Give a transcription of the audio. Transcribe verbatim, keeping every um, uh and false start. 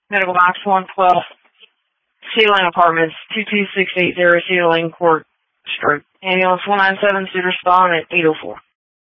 Medical Box one twelve, Cedar Lane Apartments, two two six eight zero, Cedar Lane Court, Stroke. Ambulance one nine seven, Cedar Spawn at eight oh four.